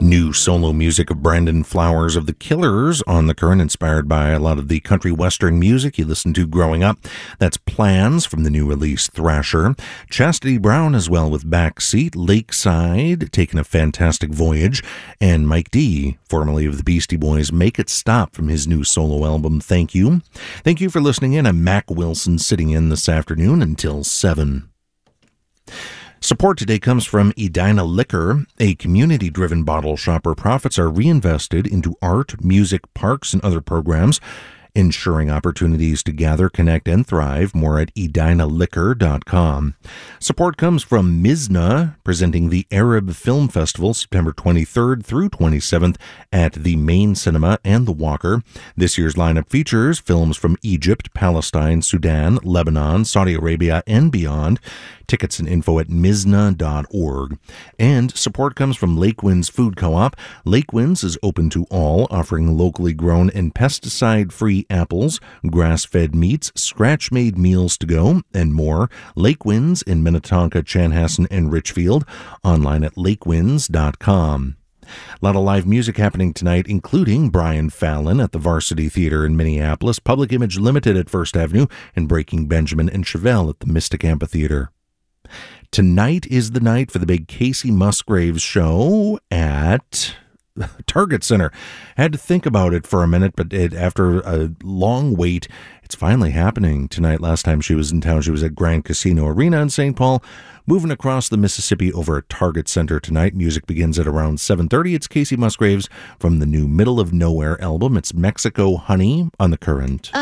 New solo music of Brandon Flowers of The Killers on The Current, inspired by a lot of the country western music you listened to growing up. That's Plans from the new release Thrasher. Chastity Brown as well with Backseat, Lakeside, Taking a Fantastic Voyage, and Mike D, formerly of the Beastie Boys, Make It Stop from his new solo album, Thank You. Thank you for listening in. I'm Mac Wilson, sitting in this afternoon until 7. Support today comes from Edina Liquor, a community-driven bottle shop where profits are reinvested into art, music, parks, and other programs, ensuring opportunities to gather, connect, and thrive. More at edinaliquor.com. Support comes from Mizna, presenting the Arab Film Festival September 23rd through 27th at the Main Cinema and the Walker. This year's lineup features films from Egypt, Palestine, Sudan, Lebanon, Saudi Arabia, and beyond. Tickets and info at mizna.org. And support comes from Lake Winds Food Co-op. Lake Winds is open to all, offering locally grown and pesticide-free apples, grass-fed meats, scratch-made meals to go, and more. Lake Winds in Minnetonka, Chanhassen, and Richfield. Online at lakewinds.com. A lot of live music happening tonight, including Brian Fallon at the Varsity Theater in Minneapolis, Public Image Limited at First Avenue, and Breaking Benjamin and Chevelle at the Mystic Amphitheater. Tonight is the night for the big Casey Musgraves show at Target Center. I had to think about it for a minute, but after a long wait, it's finally happening tonight. Last time she was in town, she was at Grand Casino Arena in St. Paul. Moving across the Mississippi over at Target Center tonight. Music begins at around 7:30. It's Casey Musgraves from the new Middle of Nowhere album. It's Mexico Honey on The Current.